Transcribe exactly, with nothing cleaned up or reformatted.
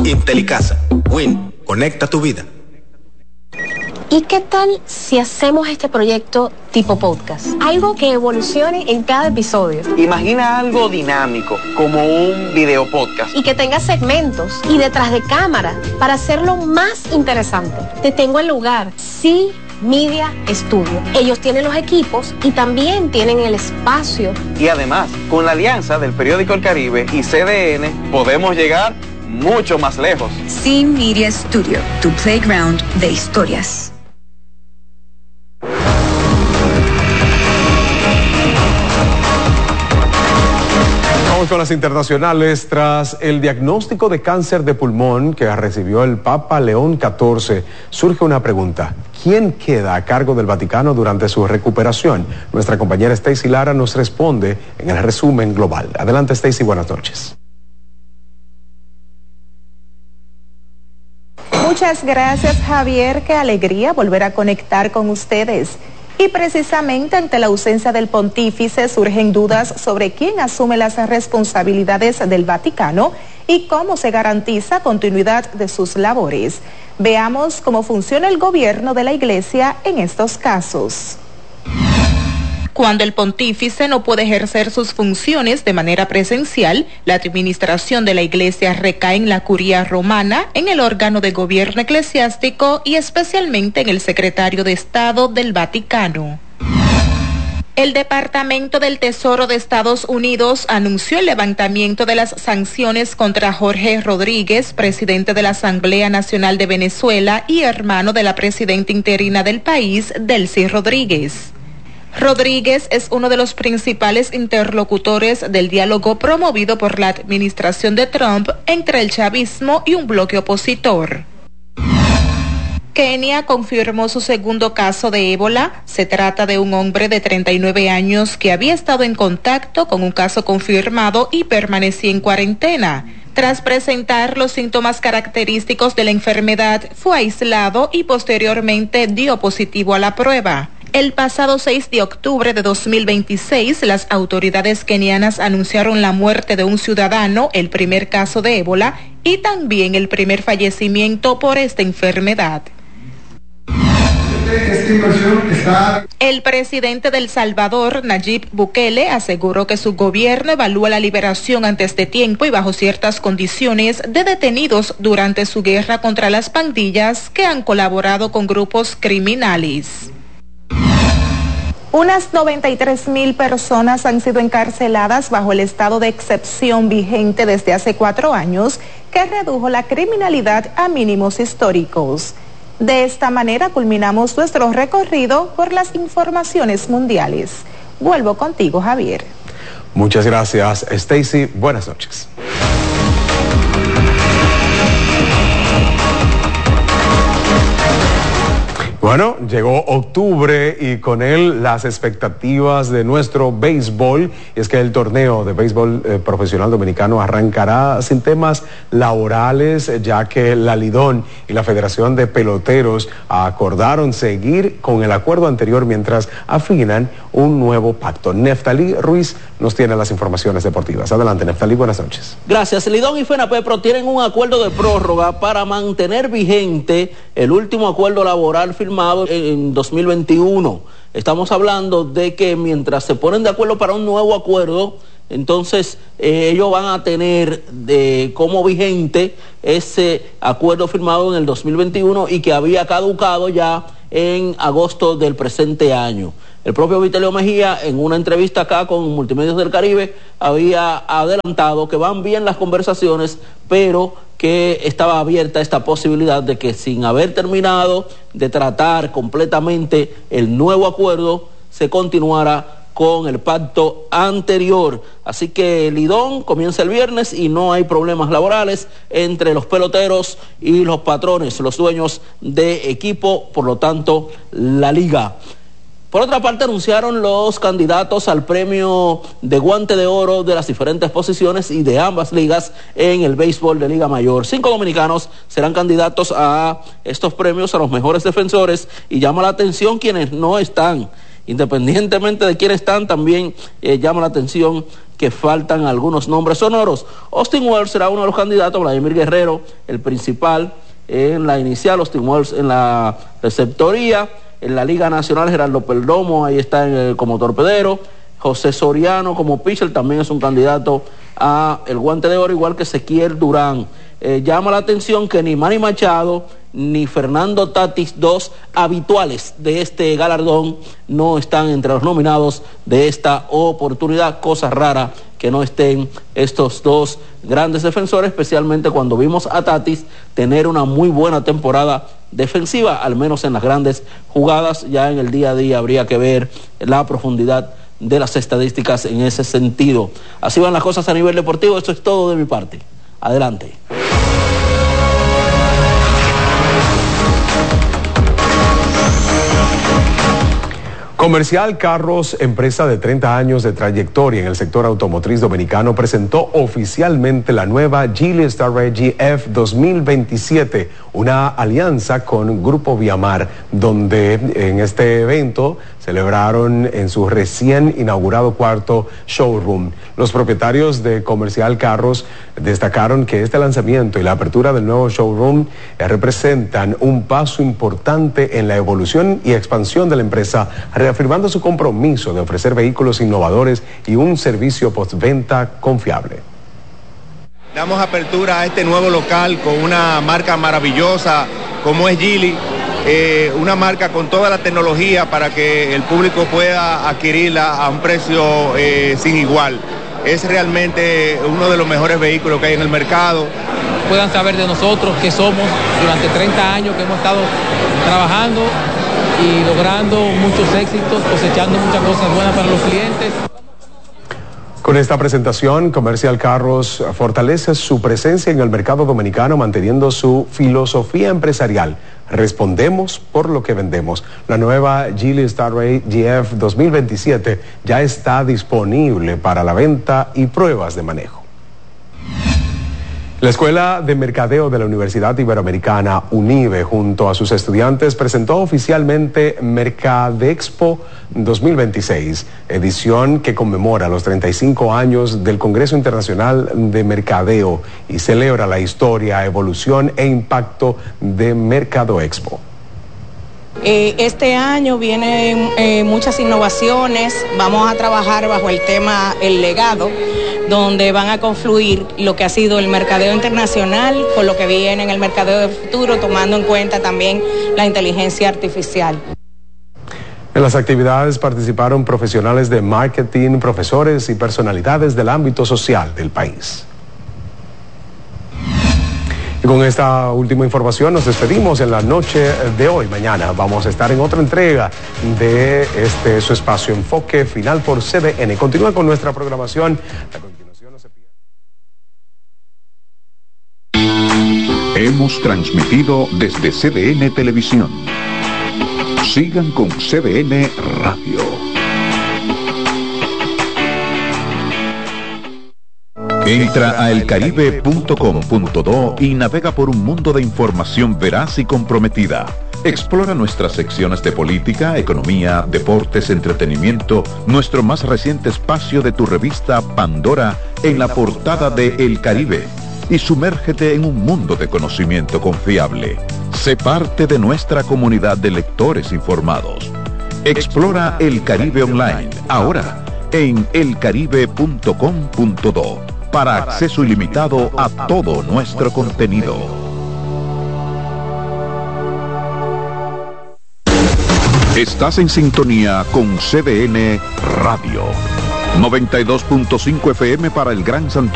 Intelicasa. Win. Conecta tu vida. ¿Y qué tal si hacemos este proyecto tipo podcast? Algo que evolucione en cada episodio. Imagina algo dinámico, como un video podcast. Y que tenga segmentos y detrás de cámara para hacerlo más interesante. Te tengo el lugar. Sí. Media Studio. Ellos tienen los equipos y también tienen el espacio. Y además, con la alianza del periódico El Caribe y C D N, podemos llegar mucho más lejos. Sí Media Studio, tu playground de historias. Vamos con las internacionales. Tras el diagnóstico de cáncer de pulmón que recibió el Papa León catorce, surge una pregunta. ¿Quién queda a cargo del Vaticano durante su recuperación? Nuestra compañera Stacy Lara nos responde en el resumen global. Adelante, Stacy, buenas noches. Muchas gracias, Javier. Qué alegría volver a conectar con ustedes. Y precisamente ante la ausencia del pontífice surgen dudas sobre quién asume las responsabilidades del Vaticano y cómo se garantiza continuidad de sus labores. Veamos cómo funciona el gobierno de la Iglesia en estos casos. Cuando el pontífice no puede ejercer sus funciones de manera presencial, la administración de la Iglesia recae en la Curia Romana, en el órgano de gobierno eclesiástico y especialmente en el secretario de Estado del Vaticano. El Departamento del Tesoro de Estados Unidos anunció el levantamiento de las sanciones contra Jorge Rodríguez, presidente de la Asamblea Nacional de Venezuela y hermano de la presidenta interina del país, Delcy Rodríguez. Rodríguez es uno de los principales interlocutores del diálogo promovido por la administración de Trump entre el chavismo y un bloque opositor. Kenia confirmó su segundo caso de ébola. Se trata de un hombre de treinta y nueve años que había estado en contacto con un caso confirmado y permanecía en cuarentena. Tras presentar los síntomas característicos de la enfermedad, fue aislado y posteriormente dio positivo a la prueba. El pasado seis de octubre de dos mil veintiséis, las autoridades kenianas anunciaron la muerte de un ciudadano, el primer caso de ébola, y también el primer fallecimiento por esta enfermedad. El presidente de El Salvador, Nayib Bukele, aseguró que su gobierno evalúa la liberación antes de tiempo y bajo ciertas condiciones de detenidos durante su guerra contra las pandillas que han colaborado con grupos criminales. Unas noventa y tres mil personas han sido encarceladas bajo el estado de excepción vigente desde hace cuatro años, que redujo la criminalidad a mínimos históricos. De esta manera culminamos nuestro recorrido por las informaciones mundiales. Vuelvo contigo, Javier. Muchas gracias, Stacy. Buenas noches. Bueno, llegó octubre y con él las expectativas de nuestro béisbol. Y es que el torneo de béisbol eh, profesional dominicano arrancará sin temas laborales, ya que la Lidón y la Federación de Peloteros acordaron seguir con el acuerdo anterior mientras afinan un nuevo pacto. Neftalí Ruiz nos tiene las informaciones deportivas. Adelante, Neftalí, buenas noches. Gracias. Lidón y FENAPEPRO tienen un acuerdo de prórroga para mantener vigente el último acuerdo laboral firmado en dos mil veintiuno. Estamos hablando de que mientras se ponen de acuerdo para un nuevo acuerdo, entonces eh, ellos van a tener de como vigente ese acuerdo firmado en el dos mil veintiuno y que había caducado ya en agosto del presente año. El propio Vitelio Mejía, en una entrevista acá con Multimedios del Caribe, había adelantado que van bien las conversaciones, pero que estaba abierta esta posibilidad de que sin haber terminado de tratar completamente el nuevo acuerdo, se continuara con el pacto anterior. Así que Lidón comienza el viernes y no hay problemas laborales entre los peloteros y los patrones, los dueños de equipo, por lo tanto, la liga. Por otra parte, anunciaron los candidatos al premio de guante de oro de las diferentes posiciones y de ambas ligas en el béisbol de Liga Mayor. Cinco dominicanos serán candidatos a estos premios, a los mejores defensores, y llama la atención quienes no están. Independientemente de quiénes están, también eh, llama la atención que faltan algunos nombres sonoros. Austin Wells será uno de los candidatos, Vladimir Guerrero, el principal en la inicial, Austin Wells en la receptoría. En la Liga Nacional, Gerardo Perdomo, ahí está en el, como torpedero. José Soriano como pitcher también es un candidato a el guante de oro, igual que Ezequiel Durán. Eh, llama la atención que ni Manny Machado ni Fernando Tatis, dos habituales de este galardón, no están entre los nominados de esta oportunidad. Cosa rara que no estén estos dos grandes defensores, especialmente cuando vimos a Tatis tener una muy buena temporada defensiva, al menos en las grandes jugadas. Ya en el día a día habría que ver la profundidad de las estadísticas en ese sentido. Así van las cosas a nivel deportivo. Esto es todo de mi parte. Adelante. Comercial Carros, empresa de treinta años de trayectoria en el sector automotriz dominicano, presentó oficialmente la nueva Geely Starray G F dos mil veintisiete, una alianza con Grupo Viamar, donde en este evento celebraron en su recién inaugurado cuarto showroom. Los propietarios de Comercial Carros destacaron que este lanzamiento y la apertura del nuevo showroom eh, representan un paso importante en la evolución y expansión de la empresa, reafirmando su compromiso de ofrecer vehículos innovadores y un servicio postventa confiable. Damos apertura a este nuevo local con una marca maravillosa como es Geely, eh, una marca con toda la tecnología para que el público pueda adquirirla a un precio eh, sin igual. Es realmente uno de los mejores vehículos que hay en el mercado. Puedan saber de nosotros que somos durante treinta años que hemos estado trabajando y logrando muchos éxitos, cosechando muchas cosas buenas para los clientes. Con esta presentación, Comercial Carros fortalece su presencia en el mercado dominicano, manteniendo su filosofía empresarial. Respondemos por lo que vendemos. La nueva Geely Starray G F dos mil veintisiete ya está disponible para la venta y pruebas de manejo. La Escuela de Mercadeo de la Universidad Iberoamericana, UNIBE, junto a sus estudiantes, presentó oficialmente Mercadexpo dos mil veintiséis, edición que conmemora los treinta y cinco años del Congreso Internacional de Mercadeo y celebra la historia, evolución e impacto de Mercadoexpo. Eh, este año vienen eh, muchas innovaciones. Vamos a trabajar bajo el tema El Legado, donde van a confluir lo que ha sido el mercadeo internacional con lo que viene en el mercadeo del futuro, tomando en cuenta también la inteligencia artificial. En las actividades participaron profesionales de marketing, profesores y personalidades del ámbito social del país. Y con esta última información nos despedimos en la noche de hoy. Mañana vamos a estar en otra entrega de este su espacio Enfoque Final por C D N. Continúa con nuestra programación. A continuación no se pierda. Hemos transmitido desde C D N Televisión. Sigan con C D N Radio. Entra a el caribe punto com punto do y navega por un mundo de información veraz y comprometida. Explora nuestras secciones de política, economía, deportes, entretenimiento, nuestro más reciente espacio de tu revista Pandora en la portada de El Caribe y sumérgete en un mundo de conocimiento confiable. Sé parte de nuestra comunidad de lectores informados. Explora El Caribe Online ahora en el caribe punto com punto do para acceso ilimitado a todo nuestro contenido. Estás en sintonía con C D N Radio. noventa y dos punto cinco F M para el Gran Santo